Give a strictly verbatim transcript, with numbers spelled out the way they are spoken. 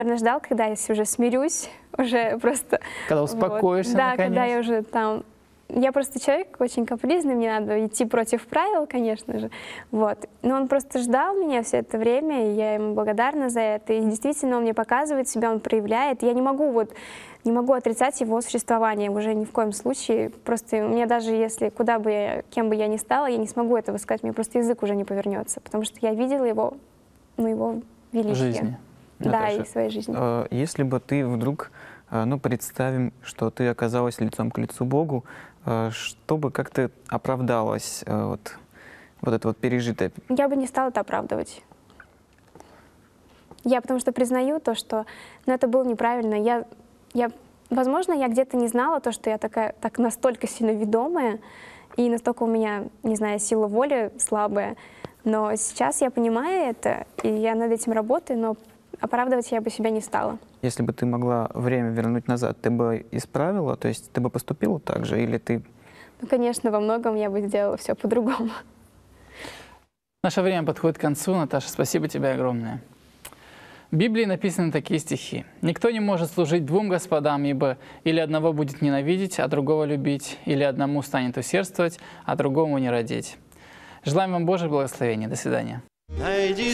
Наверное, ждал, когда я уже смирюсь, уже просто... Когда успокоишься, вот. Да, наконец. когда я уже там... Я просто человек очень капризный, мне надо идти против правил, конечно же. Вот. Но он просто ждал меня все это время, и я ему благодарна за это. И действительно, он мне показывает себя, он проявляет. Я не могу вот не могу отрицать его существование уже ни в коем случае. Просто мне даже если куда бы я, кем бы я ни стала, я не смогу этого сказать, мне просто язык уже не повернется, потому что я видела его, ну, его величие. Жизни. Да, Наташа, и своей жизни. Э, Если бы ты вдруг, э, ну, представим, что ты оказалась лицом к лицу Богу, э, чтобы как ты оправдалась э, вот, вот это вот пережитое? Я бы не стала это оправдывать. Я потому что признаю то, что ну, это было неправильно. Я, я, возможно, я где-то не знала то, что я такая, так настолько сильно ведомая, и настолько у меня, не знаю, сила воли слабая. Но сейчас я понимаю это, и я над этим работаю, но оправдывать я бы себя не стала. Если бы ты могла время вернуть назад, ты бы исправила, то есть ты бы поступила так же, или ты... Ну, конечно, во многом я бы сделала все по-другому. Наше время подходит к концу. Наташа, спасибо тебе огромное. В Библии написаны такие стихи. «Никто не может служить двум господам, ибо или одного будет ненавидеть, а другого любить, или одному станет усердствовать, а другому не родить». Желаем вам Божьего благословения. До свидания.